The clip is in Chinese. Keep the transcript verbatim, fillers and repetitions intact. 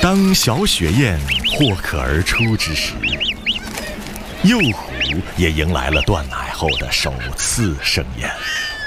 当小雪雁破壳而出之时，幼虎也迎来了断奶后的首次盛宴。